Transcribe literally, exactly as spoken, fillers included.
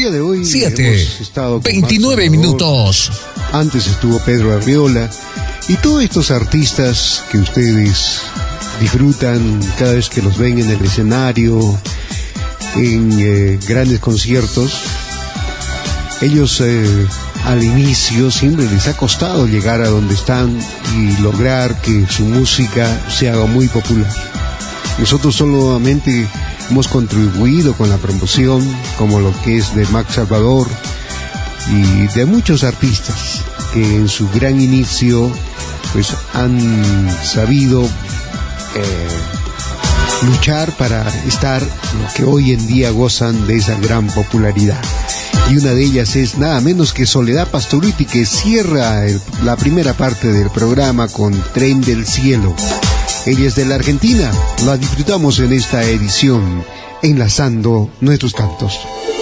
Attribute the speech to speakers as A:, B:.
A: día de hoy
B: siete,
A: hemos estado con
B: veintinueve
A: Max
B: minutos.
A: Antes estuvo Pedro Arriola y todos estos artistas que ustedes disfrutan cada vez que los ven en el escenario, en eh, grandes conciertos. Ellos eh, al inicio siempre les ha costado llegar a donde están y lograr que su música se haga muy popular. Nosotros solamente hemos contribuido con la promoción, como lo que es de Max Salvador y de muchos artistas que en su gran inicio pues han sabido eh, luchar para estar lo que hoy en día gozan de esa gran popularidad. Y una de ellas es nada menos que Soledad Pastorutti, que cierra el, la primera parte del programa con Tren del Cielo. Ella es de la Argentina, la disfrutamos en esta edición, enlazando nuestros cantos.